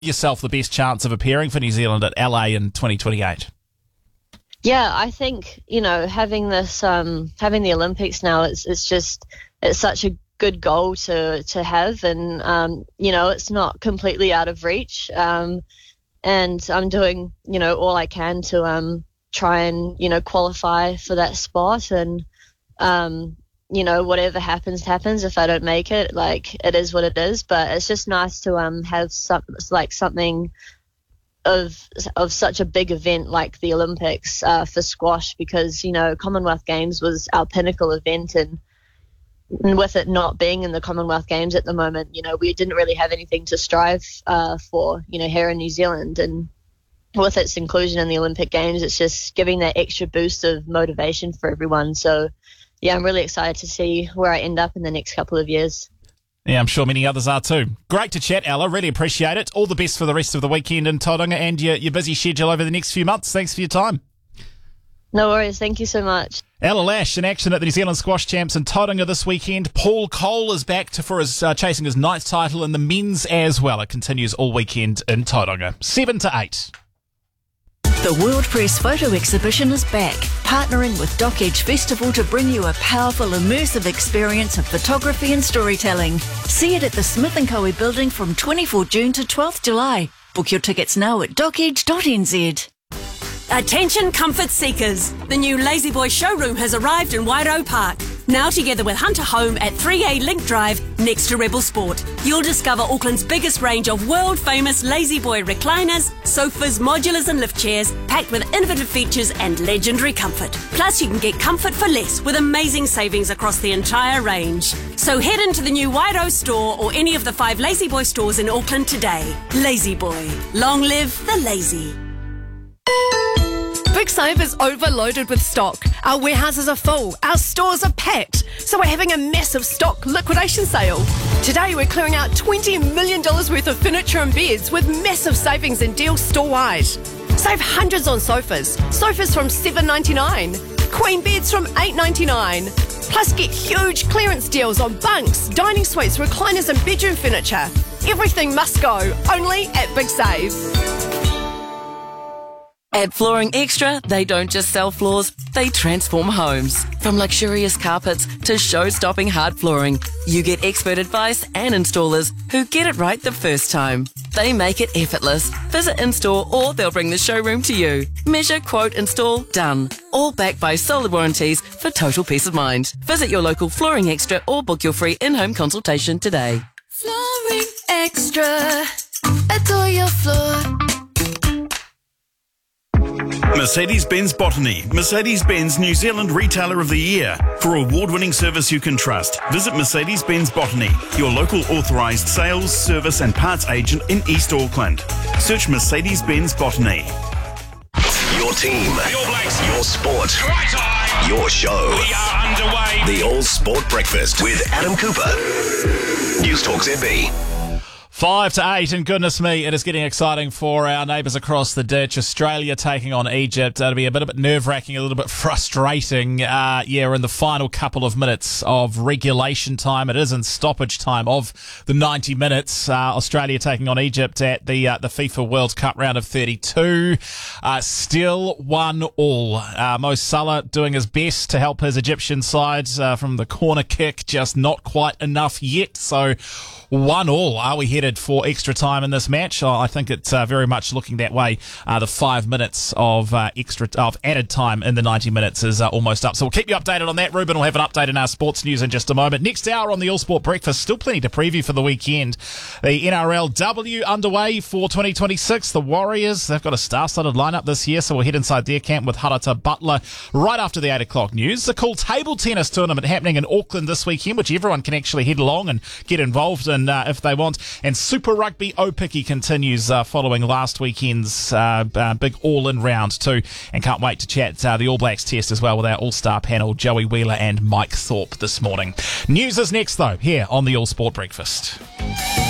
yourself the best chance of appearing for New Zealand at LA in 2028? Yeah, I think, having this, having the Olympics now, it's such a good goal to have, and it's not completely out of reach. And I'm doing, all I can to try and qualify for that spot, and whatever happens. If I don't make it, it is what it is. But it's just nice to have something of such a big event like the Olympics for squash, because Commonwealth Games was our pinnacle event, and with it not being in the Commonwealth Games at the moment, we didn't really have anything to strive for, here in New Zealand. And with its inclusion in the Olympic Games, it's just giving that extra boost of motivation for everyone. So, yeah, I'm really excited to see where I end up in the next couple of years. Yeah, I'm sure many others are too. Great to chat, Ella. Really appreciate it. All the best for the rest of the weekend in Tauranga and your busy schedule over the next few months. Thanks for your time. No worries. Thank you so much. Ella Lash in action at the New Zealand Squash Champs in Tauranga this weekend. Paul Cole is back for chasing his ninth title in the men's as well. It continues all weekend in Tauranga. 7 to 8. The World Press Photo Exhibition is back, partnering with Dock Edge Festival to bring you a powerful, immersive experience of photography and storytelling. See it at the Smith & Coe building from 24 June to 12th July. Book your tickets now at dockedge.nz. Attention comfort seekers. The new Lazy Boy showroom has arrived in Wairau Park. Now together with Hunter Home at 3A Link Drive next to Rebel Sport. You'll discover Auckland's biggest range of world-famous Lazy Boy recliners, sofas, modulars and lift chairs, packed with innovative features and legendary comfort. Plus you can get comfort for less with amazing savings across the entire range. So head into the new Wairau store or any of the 5 Lazy Boy stores in Auckland today. Lazy Boy. Long live the lazy. Big Save is overloaded with stock. Our warehouses are full, our stores are packed, so we're having a massive stock liquidation sale. Today we're clearing out $20 million worth of furniture and beds with massive savings and deals store-wide. Save hundreds on sofas from $7.99, queen beds from $8.99. Plus get huge clearance deals on bunks, dining suites, recliners and bedroom furniture. Everything must go, only at Big Save. At Flooring Extra, they don't just sell floors, they transform homes. From luxurious carpets to show-stopping hard flooring, you get expert advice and installers who get it right the first time. They make it effortless. Visit in-store or they'll bring the showroom to you. Measure, quote, install, done. All backed by solid warranties for total peace of mind. Visit your local Flooring Extra or book your free in-home consultation today. Flooring Extra. Adore your floor. Mercedes-Benz Botany, Mercedes-Benz New Zealand Retailer of the Year. For award-winning service you can trust, visit Mercedes-Benz Botany, your local authorised sales, service and parts agent in East Auckland. Search Mercedes-Benz Botany. Your team, your Blakes, your sport, right time. Your show. We are underway. The All Sport Breakfast with Adam Cooper. News Talk ZB. 5 to 8, and goodness me, it is getting exciting for our neighbours across the ditch. Australia taking on Egypt. It'll be a bit nerve-wracking, a little bit frustrating. We're in the final couple of minutes of regulation time. It is in stoppage time of the 90 minutes. Australia taking on Egypt at the FIFA World Cup round of 32. Still 1-1. Mo Salah doing his best to help his Egyptian side from the corner kick, just not quite enough yet. So 1-1. Are we headed for extra time in this match? I think it's very much looking that way. The 5 minutes of added time in the 90 minutes is almost up. So we'll keep you updated on that. Ruben will have an update in our sports news in just a moment. Next hour on the All Sport Breakfast, still plenty to preview for the weekend. The NRLW underway for 2026. The Warriors, they've got a star-studded lineup this year, so we'll head inside their camp with Harata Butler right after the 8 o'clock news. The cool table tennis tournament happening in Auckland this weekend, which everyone can actually head along and get involved in if they want. And Super Rugby Opiki continues following last weekend's big all-in round too. And can't wait to chat the All Blacks test as well with our all-star panel, Joey Wheeler and Mike Thorpe this morning. News is next though, here on the All Sport Breakfast.